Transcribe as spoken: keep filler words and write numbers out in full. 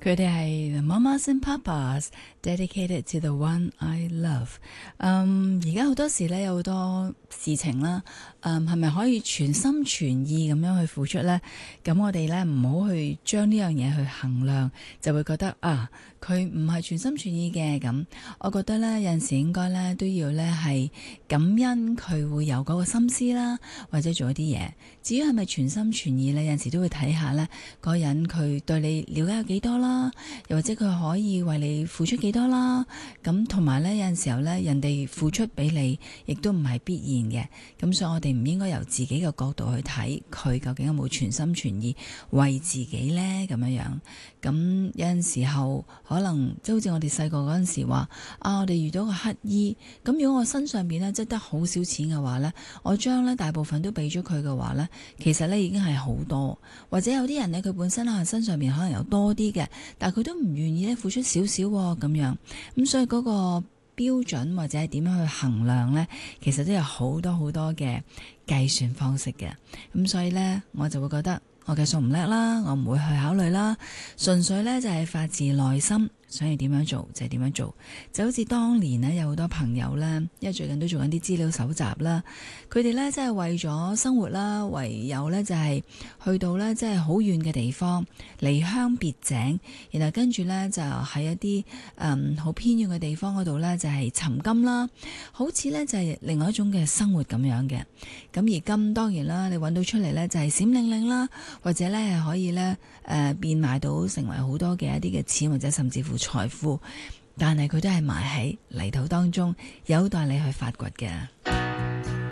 佢哋係 The Mamas and Papas dedicated to the one I love。嗯，而家好多時咧有好多事情啦，嗯，係咪可以全心全意咁樣去付出呢？咁我哋咧唔好去將呢樣嘢去衡量，就會覺得啊，佢唔係全心全意嘅咁。我覺得咧有陣時應該咧都要咧係感恩佢會有嗰個心思啦，或者做一啲嘢。至於係咪全心全意咧，有陣時都會睇下咧嗰人佢對你了解有幾多啦。又或者佢可以為你付出幾多啦，咁同埋呢，有陣時候呢，人哋付出俾你，亦都唔係必然嘅，咁所以我哋唔應該由自己嘅角度去睇佢究竟有冇全心全意為自己呢？咁樣樣。咁有陣時候可能即係好似我哋細個嗰陣時話啊，我哋遇到個乞衣，咁如果我身上邊呢，即係得好少錢嘅話呢，我將呢大部分都俾咗佢嘅話呢，其實呢已經係好多。或者有啲人呢，佢本身可能身上邊可能有多啲嘅。但係佢都唔願意咧付出少少咁樣，咁所以嗰個標準或者係點樣去衡量呢？其實都有好多好多嘅計算方式嘅，咁所以呢，我就會覺得我計數唔叻啦，我唔會去考慮啦，純粹呢，就係發自內心。想要點樣做就係點樣做，就好似當年呢，有好多朋友呢，因為最近都做緊啲資料搜集啦，佢哋呢，真係為咗生活啦，唯有呢，就係去到呢，即係好遠嘅地方，離鄉別井，然後跟住呢，就喺一啲誒好偏遠嘅地方嗰度呢，就係尋金啦，好似呢，就係另外一種嘅生活咁樣嘅。咁而金當然啦，你揾到出嚟呢，就係閃靈靈啦，或者呢，係可以呢，誒、呃、變賣到成為好多嘅一啲嘅錢，或者甚至乎財富，但係佢都係埋喺泥土當中，有待你去發掘嘅。